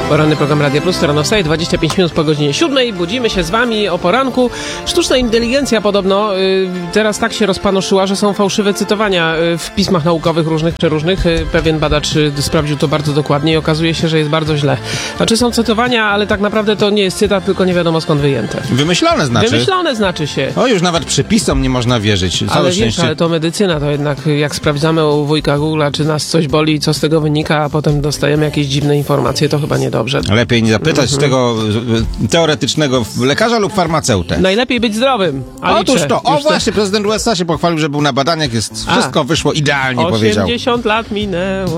Poranny program Radia Plus, to rano wstaje, 25 minut po godzinie 7. Budzimy się z wami o poranku. Sztuczna inteligencja podobno teraz tak się rozpanoszyła, że są fałszywe cytowania w pismach naukowych różnych. Pewien badacz sprawdził to bardzo dokładnie i okazuje się, że jest bardzo źle. Znaczy są cytowania, ale tak naprawdę to nie jest cytat, tylko nie wiadomo skąd wyjęte. Wymyślone znaczy? Wymyślone znaczy się. O, już nawet przepisom nie można wierzyć. Całe Ale szczęście. wiesz, ale to medycyna, to jednak jak sprawdzamy u wujka Google'a, czy nas coś boli i co z tego wynika, a potem dostajemy jakieś dziwne informacje, to chyba niedobrze. Lepiej nie zapytać tego teoretycznego lekarza lub farmaceutę. Najlepiej być zdrowym. Alicze. Otóż to, Już właśnie, prezydent USA się pochwalił, że był na badaniach, wszystko wyszło idealnie, powiedział. 80 lat minęło.